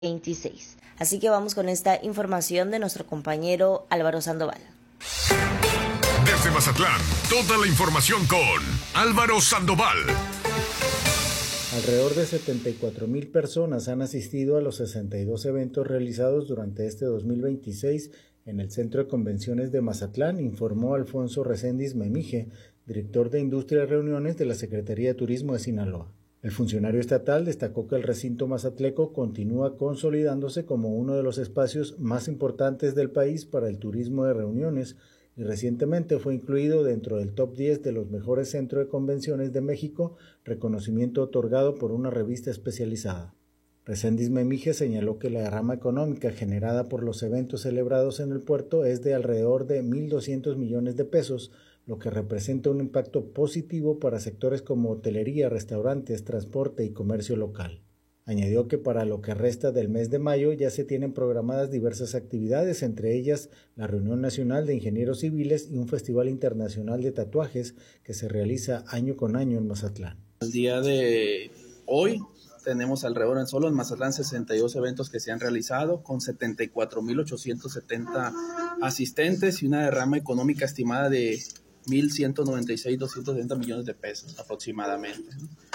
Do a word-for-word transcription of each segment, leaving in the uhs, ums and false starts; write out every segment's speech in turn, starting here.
veintiséis. Así que vamos con esta información de nuestro compañero Álvaro Sandoval. Desde Mazatlán, toda la información con Álvaro Sandoval. Alrededor de setenta y cuatro mil personas han asistido a los sesenta y dos eventos realizados durante este dos mil veintiséis en el Centro de Convenciones de Mazatlán, informó Alfonso Reséndiz Memije, director de Industria y Reuniones de la Secretaría de Turismo de Sinaloa. El funcionario estatal destacó que el recinto mazatleco continúa consolidándose como uno de los espacios más importantes del país para el turismo de reuniones y recientemente fue incluido dentro del top diez de los mejores centros de convenciones de México, reconocimiento otorgado por una revista especializada. Reséndiz Memije señaló que la derrama económica generada por los eventos celebrados en el puerto es de alrededor de mil doscientos millones de pesos, lo que representa un impacto positivo para sectores como hotelería, restaurantes, transporte y comercio local. Añadió que para lo que resta del mes de mayo ya se tienen programadas diversas actividades, entre ellas la Reunión Nacional de Ingenieros Civiles y un Festival Internacional de Tatuajes que se realiza año con año en Mazatlán. El día de hoy tenemos alrededor en solo en Mazatlán sesenta y dos eventos que se han realizado con setenta y cuatro mil ochocientos setenta asistentes y una derrama económica estimada de mil ciento noventa y seis mil doscientos setenta millones de pesos aproximadamente.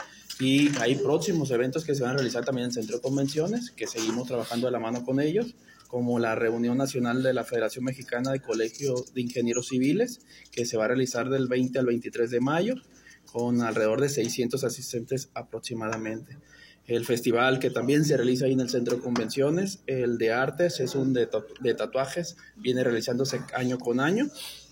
Y hay próximos eventos que se van a realizar también en el Centro de Convenciones, que seguimos trabajando de la mano con ellos, como la reunión nacional de la Federación Mexicana de Colegios de Ingenieros Civiles, que se va a realizar del veinte al veintitrés de mayo, con alrededor de seiscientos asistentes aproximadamente. El festival que también se realiza ahí en el Centro de Convenciones, el de artes, es un de, tatu- de tatuajes, viene realizándose año con año.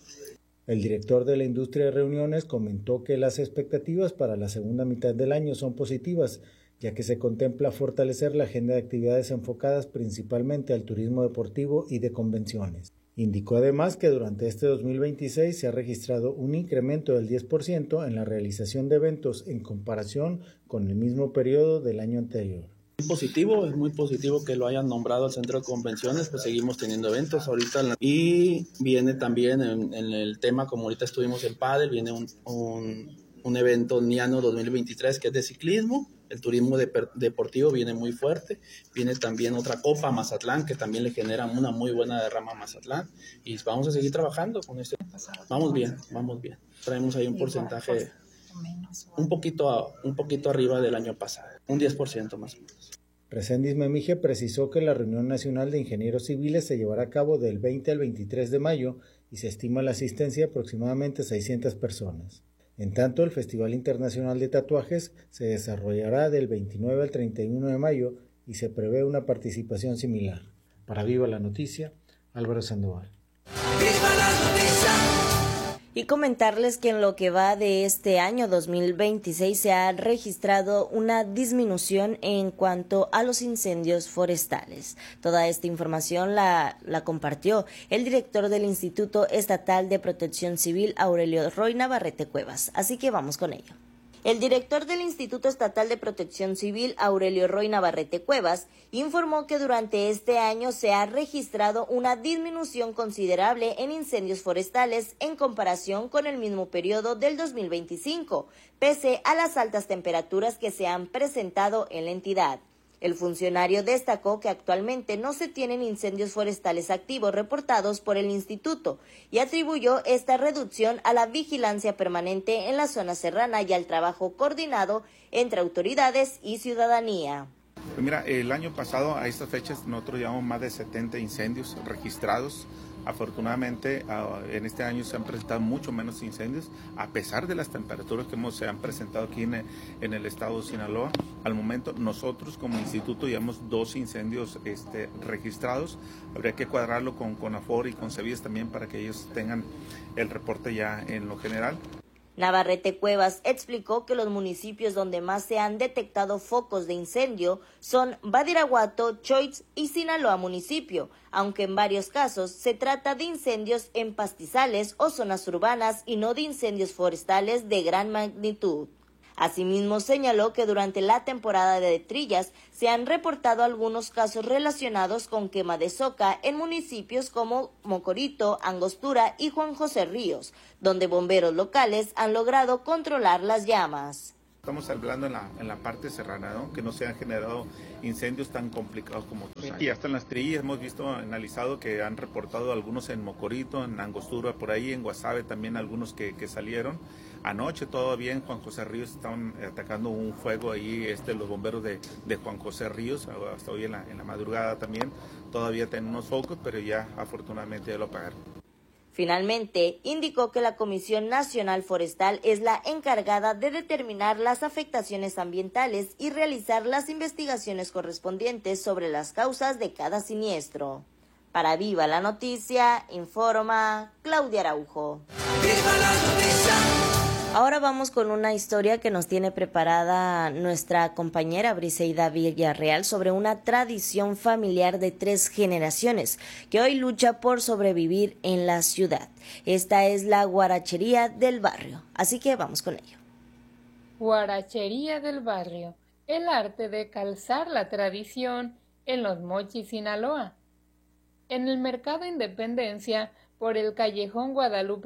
El director de la industria de reuniones comentó que las expectativas para la segunda mitad del año son positivas, ya que se contempla fortalecer la agenda de actividades enfocadas principalmente al turismo deportivo y de convenciones. Indicó además que durante este dos mil veintiséis se ha registrado un incremento del diez por ciento en la realización de eventos en comparación con el mismo periodo del año anterior. Muy positivo, es muy positivo que lo hayan nombrado al Centro de Convenciones, pues seguimos teniendo eventos ahorita. La... Y viene también en, en el tema, como ahorita estuvimos en pádel, viene un, un, un evento Niano dos mil veintitrés que es de ciclismo, el turismo de, deportivo viene muy fuerte, viene también otra Copa Mazatlán que también le genera una muy buena derrama a Mazatlán y vamos a seguir trabajando con esto. Vamos bien, vamos bien, traemos ahí un porcentaje un poquito, a, un poquito arriba del año pasado, un diez por ciento más o menos. Reséndiz Memije precisó que la Reunión Nacional de Ingenieros Civiles se llevará a cabo del veinte al veintitrés de mayo y se estima la asistencia de aproximadamente seiscientas personas. En tanto, el Festival Internacional de Tatuajes se desarrollará del veintinueve al treinta y uno de mayo y se prevé una participación similar. Para Viva la Noticia, Álvaro Sandoval. ¡Viva la noticia! Y comentarles que en lo que va de este año dos mil veintiséis se ha registrado una disminución en cuanto a los incendios forestales. Toda esta información la, la compartió el director del Instituto Estatal de Protección Civil, Aurelio Roy Navarrete Cuevas. Así que vamos con ello. El director del Instituto Estatal de Protección Civil, Aurelio Roy Navarrete Cuevas, informó que durante este año se ha registrado una disminución considerable en incendios forestales en comparación con el mismo periodo del dos mil veinticinco, pese a las altas temperaturas que se han presentado en la entidad. El funcionario destacó que actualmente no se tienen incendios forestales activos reportados por el instituto y atribuyó esta reducción a la vigilancia permanente en la zona serrana y al trabajo coordinado entre autoridades y ciudadanía. Pues mira, el año pasado a estas fechas nosotros llevamos más de setenta incendios registrados. Afortunadamente en este año se han presentado mucho menos incendios a pesar de las temperaturas que hemos, se han presentado aquí en el, en el estado de Sinaloa. Al momento nosotros como instituto llevamos dos incendios este, registrados. Habría que cuadrarlo con CONAFOR y con CEBIES también para que ellos tengan el reporte ya en lo general. Navarrete Cuevas explicó que los municipios donde más se han detectado focos de incendio son Badiraguato, Choix y Sinaloa municipio, aunque en varios casos se trata de incendios en pastizales o zonas urbanas y no de incendios forestales de gran magnitud. Asimismo, señaló que durante la temporada de trillas se han reportado algunos casos relacionados con quema de soca en municipios como Mocorito, Angostura y Juan José Ríos, donde bomberos locales han logrado controlar las llamas. Estamos hablando en la, en la parte serrana, ¿no? Que no se han generado incendios tan complicados como otros años. Y hasta en las trillas hemos visto, analizado que han reportado algunos en Mocorito, en Angostura, por ahí, en Guasave también algunos que, que salieron. Anoche todavía en Juan José Ríos estaban atacando un fuego ahí, este, los bomberos de, de Juan José Ríos, hasta hoy en la, en la madrugada también. Todavía tienen unos focos, pero ya afortunadamente ya lo apagaron. Finalmente, indicó que la Comisión Nacional Forestal es la encargada de determinar las afectaciones ambientales y realizar las investigaciones correspondientes sobre las causas de cada siniestro. Para Viva la Noticia, informa Claudia Araujo. ¡Viva la noticia! Ahora vamos con una historia que nos tiene preparada nuestra compañera Briseida Villarreal sobre una tradición familiar de tres generaciones que hoy lucha por sobrevivir en la ciudad. Esta es la guarachería del barrio, así que vamos con ello. Guarachería del barrio, el arte de calzar la tradición en Los Mochis, Sinaloa. En el Mercado Independencia, por el Callejón Guadalupe